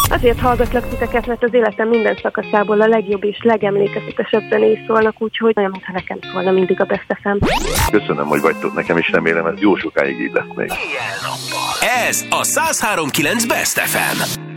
Azért hallgatlak titeket, mert az életem minden szakaszából a legjobb és legemlékezetesebb zenék szólnak, úgyhogy olyan, mintha nekem szólna mindig a Best FM. Köszönöm, hogy vagytok nekem, és remélem, ez jó sokáig így lesz még. Ez a 103.9 Best FM.